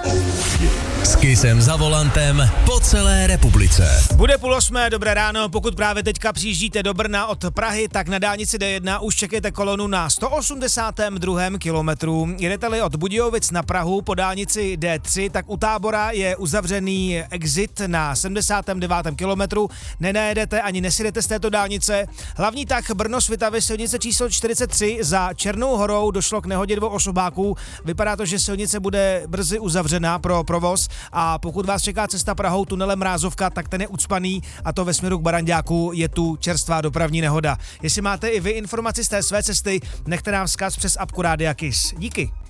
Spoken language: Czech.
S Kissem za volantem po celé republice. Bude 7:30, dobré ráno, pokud právě teďka přijíždíte do Brna od Prahy, tak na dálnici D1 už čekejte kolonu na 182. kilometru. Jedete-li od Budějovic na Prahu po dálnici D3, tak u Tábora je uzavřený exit na 79. kilometru. Nenajedete ani nesjedete z této dálnice. Hlavní tah Brno-Svitavy, silnice číslo 43, za Černou horou došlo k nehodě 2 osobáků. Vypadá to, že silnice bude brzy uzavřena pro provoz. A pokud vás čeká cesta Prahou tunelem Mrázovka, tak ten je ucpaný a to ve směru k Baranďáku je tu čerstvá dopravní nehoda. Jestli máte i vy informaci z té své cesty, nechte nám vzkaz přes apku Rádia Kiss. Díky.